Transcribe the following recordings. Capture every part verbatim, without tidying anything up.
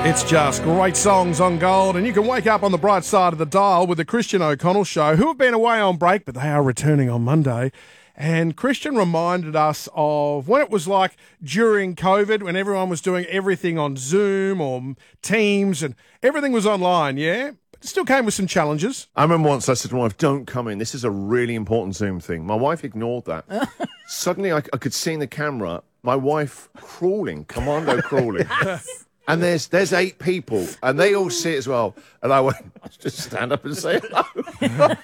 It's just great songs on Gold, and you can wake up on the bright side of the dial with the Christian O'Connell Show, who have been away on break, but they are returning on Monday. And Christian reminded us of when it was like during COVID, when everyone was doing everything on Zoom or Teams and everything was online, yeah? But it still came with some challenges. I remember once I said to my wife, don't come in. This is a really important Zoom thing. My wife ignored that. Suddenly I, I could see in the camera my wife crawling, commando crawling. And there's there's eight people, and they all see it as well. And I went, just stand up and say hello.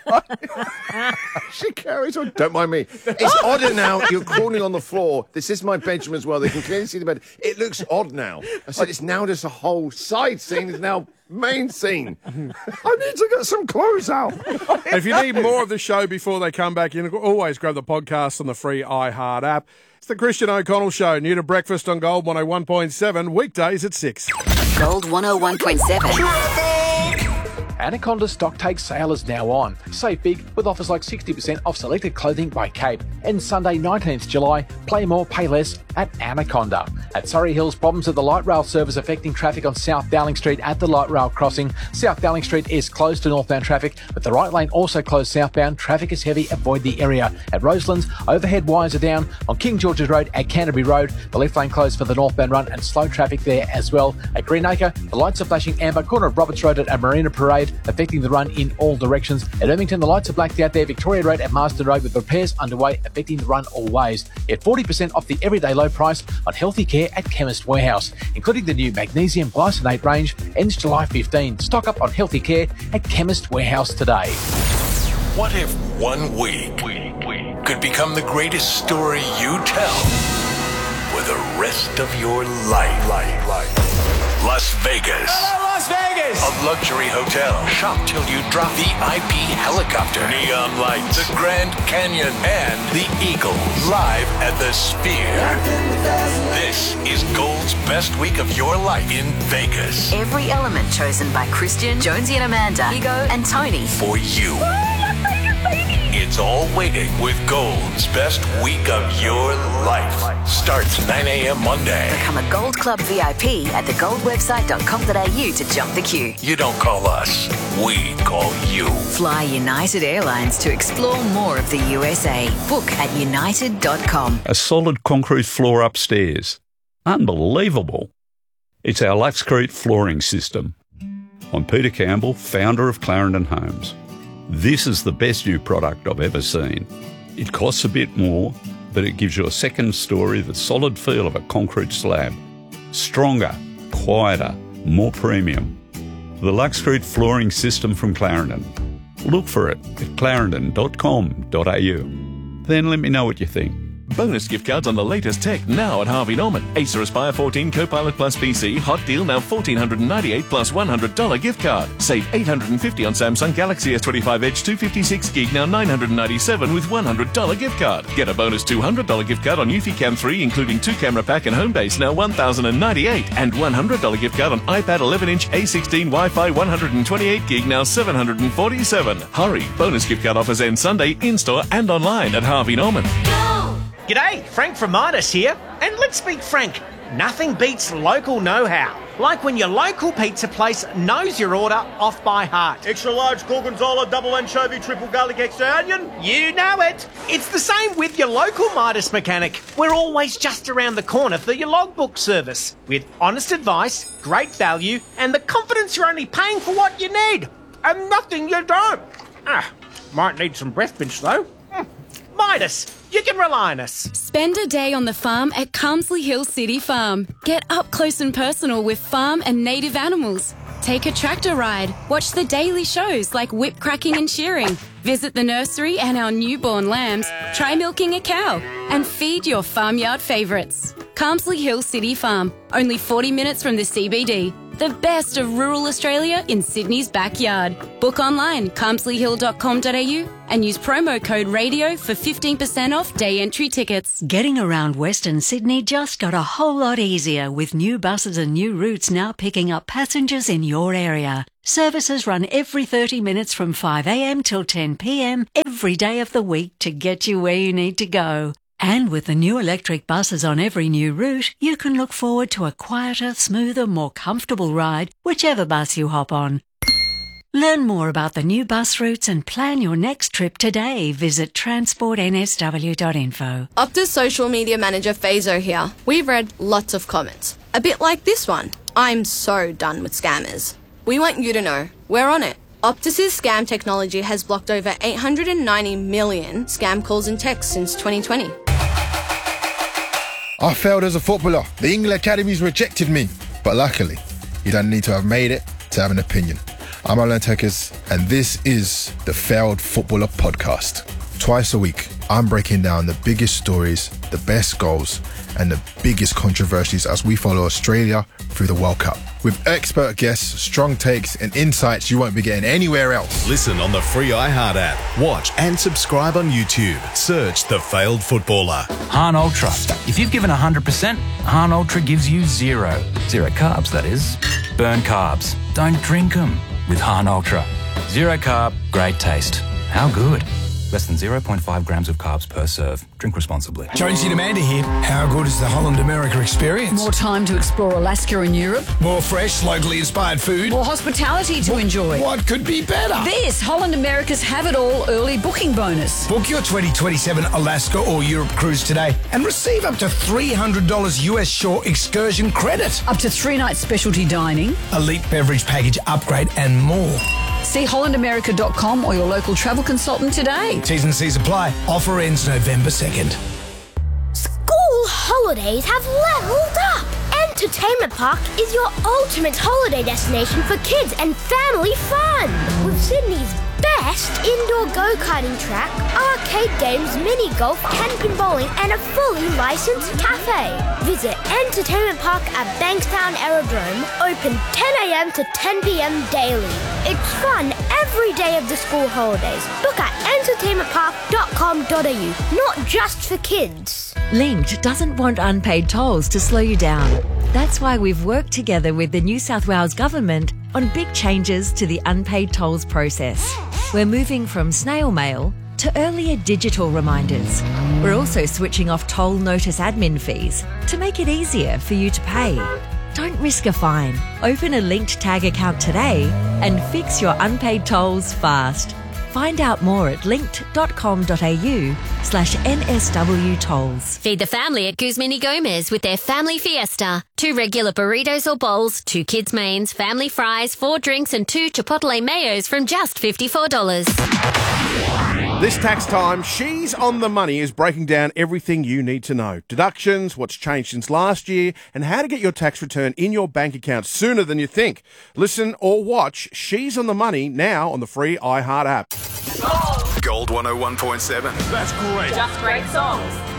She carries on. Don't mind me. It's odder now. You're crawling on the floor. This is my bedroom as well. They can clearly see the bed. It looks odd now. I said, it's now just a whole side scene. It's now main scene. I need to get some clothes out. If you need more of the show before they come back in, always grab the podcast on the free iHeart app. It's the Christian O'Connell Show, new to breakfast on Gold one oh one point seven, weekdays at six. Gold one oh one point seven. Anaconda stock take sale is now on. Save big with offers like sixty percent off selected clothing by Cape. And Sunday nineteenth July, play more, pay less at Anaconda. At Surrey Hills, problems at the light rail service affecting traffic on South Dowling Street at the light rail crossing. South Dowling Street is closed to northbound traffic, but the right lane also closed southbound. Traffic is heavy, avoid the area. At Roselands, overhead wires are down. On King George's Road at Canterbury Road, the left lane closed for the northbound run and slow traffic there as well. At Greenacre, the lights are flashing amber, corner of Roberts Road at Marina Parade, affecting the run in all directions. At Ermington, the lights are blacked out there. Victoria Road at Marston Road with repairs underway, affecting the run all ways. Get forty percent off the everyday low price on healthy care at Chemist Warehouse, including the new magnesium glycinate range, ends July fifteenth. Stock up on healthy care at Chemist Warehouse today. What if one week could become the greatest story you tell for the rest of your life? Las Vegas. Hello, Las Vegas! A luxury hotel. Shop till you drop. V I P helicopter. Neon lights. The Grand Canyon. And the Eagle. Live at the Sphere. This is Gold's best week of your life in Vegas. Every element chosen by Christian, Jonesy and Amanda, Ego and Tony. For you. It's all waiting with Gold's best week of your life. Starts nine a.m. Monday. Become a Gold Club V I P at the gold website dot com dot a u to jump the queue. You don't call us, we call you. Fly United Airlines to explore more of the U S A. Book at united dot com. A solid concrete floor upstairs. Unbelievable. It's our Luxcrete flooring system. I'm Peter Campbell, founder of Clarendon Homes. This is the best new product I've ever seen. It costs a bit more, but it gives you a second story, the solid feel of a concrete slab. Stronger, quieter, more premium. The Luxcrete flooring system from Clarendon. Look for it at clarendon dot com dot a u. Then let me know what you think. Bonus gift cards on the latest tech now at Harvey Norman. Acer Aspire fourteen Copilot Plus P C. Hot deal now one thousand four hundred ninety-eight dollars plus one hundred dollars gift card. Save eight hundred fifty dollars on Samsung Galaxy S twenty-five Edge two fifty-six gig now nine hundred ninety-seven dollars with one hundred dollars gift card. Get a bonus two hundred dollars gift card on Eufy Cam three including two camera pack and home base now one thousand ninety-eight dollars and one hundred dollars gift card on iPad eleven inch A sixteen Wi-Fi one hundred twenty-eight gig now seven hundred forty-seven dollars. Hurry! Bonus gift card offers end Sunday in-store and online at Harvey Norman. G'day, Frank from Midas here. And let's be frank, nothing beats local know-how. Like when your local pizza place knows your order off by heart. Extra large gorgonzola, double anchovy, triple garlic, extra onion. You know it. It's the same with your local Midas mechanic. We're always just around the corner for your logbook service. With honest advice, great value, and the confidence you're only paying for what you need. And nothing you don't. Ah, might need some breath mints though. Mm. Midas, you can rely on us. Spend a day on the farm at Carmsley Hill City Farm. Get up close and personal with farm and native animals. Take a tractor ride. Watch the daily shows like whip cracking and shearing. Visit the nursery and our newborn lambs. Try milking a cow. And feed your farmyard favourites. Carmsley Hill City Farm. Only forty minutes from the C B D. The best of rural Australia in Sydney's backyard. Book online, carmsley hill dot com dot a u and use promo code RADIO for fifteen percent off day entry tickets. Getting around Western Sydney just got a whole lot easier with new buses and new routes now picking up passengers in your area. Services run every thirty minutes from five a m till ten p m every day of the week to get you where you need to go. And with the new electric buses on every new route, you can look forward to a quieter, smoother, more comfortable ride, whichever bus you hop on. Learn more about the new bus routes and plan your next trip today. Visit transport n s w dot info. Optus social media manager Fazo here. We've read lots of comments. A bit like this one. I'm so done with scammers. We want you to know, we're on it. Optus's scam technology has blocked over eight hundred ninety million scam calls and texts since twenty twenty. I failed as a footballer. The England Academies rejected me. But luckily, you don't need to have made it to have an opinion. I'm Alan Tekers, and this is the Failed Footballer Podcast. Twice a week, I'm breaking down the biggest stories, the best goals, and the biggest controversies as we follow Australia through the World Cup. With expert guests, strong takes, and insights you won't be getting anywhere else. Listen on the free iHeart app. Watch and subscribe on YouTube. Search The Failed Footballer. Hahn Ultra. If you've given one hundred percent, Hahn Ultra gives you zero. Zero carbs, that is. Burn carbs. Don't drink them with Hahn Ultra. Zero carb, great taste. How good? Less than zero point five grams of carbs per serve. Drink responsibly. Jonesy and Amanda here. How good is the Holland America experience? More time to explore Alaska and Europe. More fresh, locally inspired food. More hospitality to what, enjoy. What could be better? This Holland America's Have It All early booking bonus. Book your twenty twenty-seven Alaska or Europe cruise today and receive up to three hundred dollars U S shore excursion credit. Up to three nights specialty dining. Elite beverage package upgrade and more. See holland america dot com or your local travel consultant today. T's and C's apply. Offer ends November second. School holidays have leveled up. Entertainment Park is your ultimate holiday destination for kids and family fun. With Sydney's best indoor go-karting track, arcade games, mini golf, camping, bowling, and a fully licensed cafe. Visit Entertainment Park at Bankstown Aerodrome, open ten a.m. to ten p.m. daily. It's fun every day of the school holidays. Book at entertainment park dot com dot a u, not just for kids. Linked doesn't want unpaid tolls to slow you down. That's why we've worked together with the New South Wales Government on big changes to the unpaid tolls process. We're moving from snail mail to earlier digital reminders. We're also switching off toll notice admin fees to make it easier for you to pay. Don't risk a fine. Open a Linked Tag account today and fix your unpaid tolls fast. Find out more at linked dot com dot a u slash N S W tolls. Feed the family at Guzman y Gomez with their Family Fiesta. Two regular burritos or bowls, two kids' mains, family fries, four drinks and two Chipotle mayos from just fifty-four dollars. This tax time, She's on the Money is breaking down everything you need to know. Deductions, what's changed since last year, and how to get your tax return in your bank account sooner than you think. Listen or watch She's on the Money now on the free iHeart app. Gold one oh one point seven. That's great. Just great songs.